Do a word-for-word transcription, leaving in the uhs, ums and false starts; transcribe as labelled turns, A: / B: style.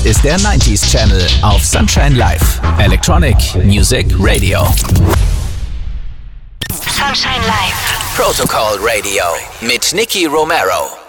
A: ist der neunziger Channel auf Sunshine Live. Electronic Music Radio.
B: Sunshine Live.
A: Protocol Radio mit Nicky Romero.